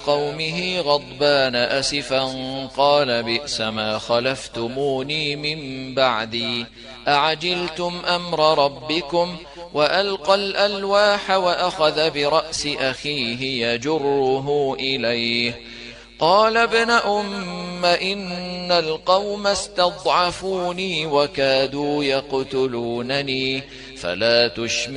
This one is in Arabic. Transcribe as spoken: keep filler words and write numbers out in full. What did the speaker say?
قومه غضبان أسفا قال بئس ما خلفتموني من بعدي أعجلتم أمر ربكم وألقى الألواح وأخذ برأس أخيه يجره إليه قال ابن أم إن القوم استضعفوني وكادوا يقتلونني فلا تشمت